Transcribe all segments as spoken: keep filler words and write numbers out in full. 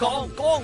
講講，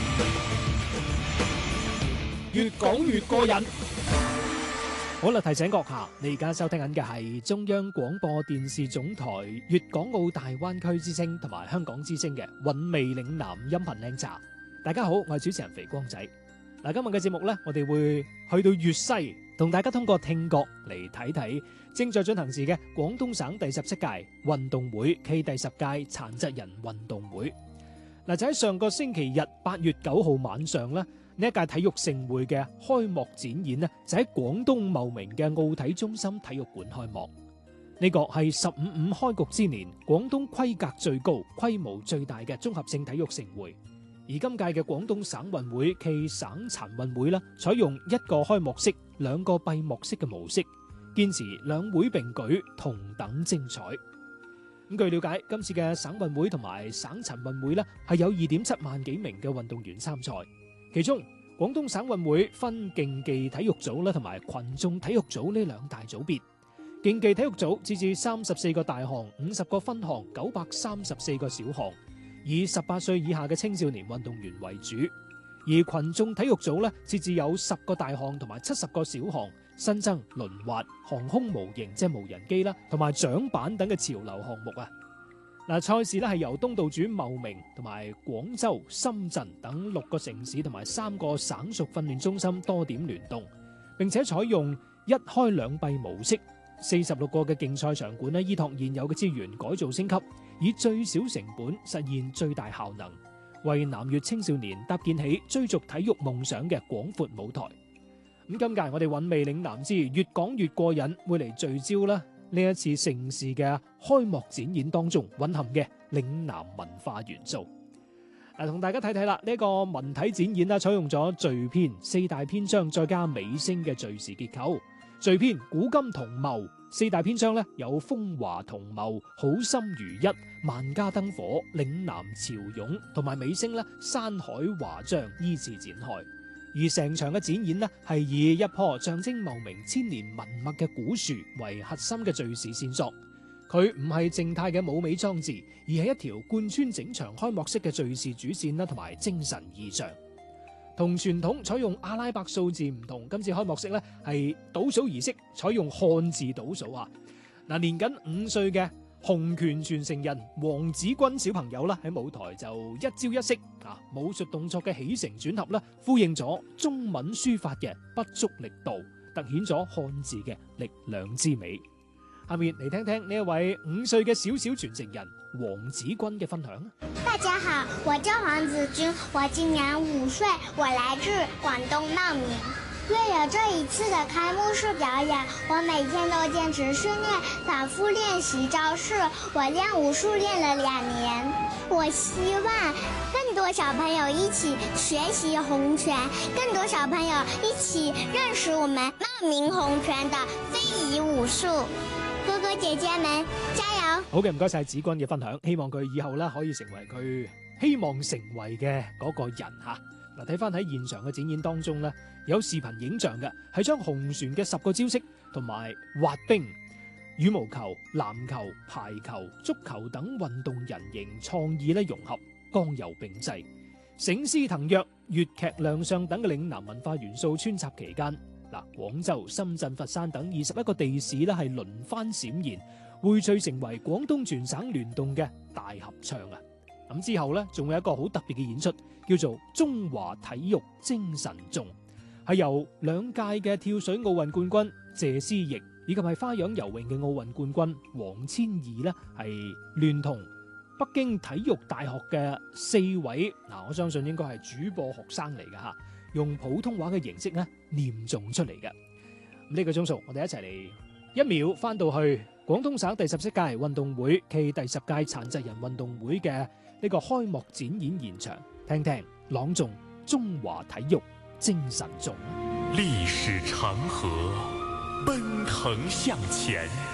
越講越過癮。好啦，提醒閣下，你而家收聽緊嘅係中央廣播電視總台粵港澳大灣區之聲同埋香港之聲嘅韻味嶺南音頻靚茶。大家好，我係主持人肥光仔。嗱，今日嘅節目呢，我哋會去到粵西，同大家通過聽覺嚟睇睇正在進行時嘅廣東省第十七屆運動會暨第十屆殘疾人運動會。嗱，就喺上個星期日八月九號晚上呢，呢一屆體育盛會嘅開幕展演呢，就喺廣東茂名嘅奧體中心體育館開幕。呢個係十五五開局之年廣東規格最高、規模最大嘅綜合性體育盛會。而今屆嘅廣東省運會暨省殘運會呢，採用一個開幕式、兩個閉幕式嘅模式，堅持兩會並舉，同等精彩。咁據了解，今次嘅省運會同埋省殘運會呢，係有二點七萬幾名嘅運動員參賽。其中廣東省運會分競技體育組啦同埋群眾體育組呢兩大組別。競技體育組設置三十四個大項、五十個分項、九百三十四個小項，以十八歲以下嘅青少年運動員為主。而群眾體育組呢，設置有十個大項同埋七十個小項，新增輪滑、航空模型即係無人機啦，同埋槳板等嘅潮流項目啊。嗱，賽事咧係由東道主茂名同埋廣州、深圳等六個城市同埋三個省屬訓練中心多點聯動，並且採用一開兩閉模式。四十六個嘅競賽場館咧，依託現有嘅資源改造升級，以最小成本實現最大效能，為南粵青少年搭建起追逐體育夢想嘅廣闊舞台。咁今屆我哋韻味嶺南之越講越過癮，會嚟聚焦啦呢一次盛事嘅開幕展演當中蘊含嘅嶺南文化元素。嗱，同大家睇睇啦，呢個文體展演啦，採用咗序篇四大篇章，再加尾聲嘅敘事結構。序篇古今同謀，四大篇章咧有風華同謀、好心如一、萬家燈火、嶺南潮湧，同埋尾聲咧山海華章依次展開。而成場嘅展演呢，係以一棵象徵茂名千年文脈嘅古樹為核心嘅敘事線索。佢唔係靜態嘅舞美裝置，而係一條貫穿整場開幕式嘅敘事主線啦，同埋精神意象。同傳統採用阿拉伯數字唔同，今次開幕式呢係倒數儀式，採用漢字倒數啊！嗱，年僅五歲嘅洪拳傳承人黃子君小朋友啦，喺舞台就一招一式啊，武術動作嘅起承轉合啦，呼應咗中文書法嘅不足力度，凸顯咗漢字嘅力量之美。下面嚟聽聽呢一位五歲嘅小小傳承人黃子君嘅分享。 大家好，我叫黃子君，我今年五歲，我來自廣東茂名。為了這一次的開幕式表演，我每天都堅持訓練，反覆練習招式。我練武術練了兩年。我希望更多小朋友一起學習洪拳，更多小朋友一起認識我們茂名洪拳的非遺武術。哥哥姐姐們加油！ 好嘅，唔該晒子君嘅分享，希望佢以後咧可以成為佢希望成為嘅嗰個人吓。嗱，睇翻喺現場嘅展演當中咧，有視頻影像嘅，係將洪拳嘅十個招式同埋滑冰、羽毛球、籃球、排球、足球等運動人形創意咧融合，剛柔並濟，醒獅騰躍、粵劇亮相等嘅嶺南文化元素穿插期間。嗱，廣州、深圳、佛山等二十一個地市咧係輪番閃現，匯聚成為廣東全省聯動嘅大合唱啊！咁之後咧，仲有一個好特別嘅演出，叫做中華體育精神頌，係由兩屆嘅跳水奧運冠軍謝思埸以及係花樣游泳嘅奧運冠軍黃千儀咧，係聯同北京體育大學嘅四位嗱，我相信應該係主播學生嚟嘅吓，用普通話嘅形式咧念誦出嚟嘅。咁呢個鐘數，我哋一齊嚟一秒翻到去廣東省第十七屆運動會暨第十屆殘疾人運動會嘅呢個開幕展演現場，聽聽朗誦中華體育精神頌。 歷史長河奔騰向前。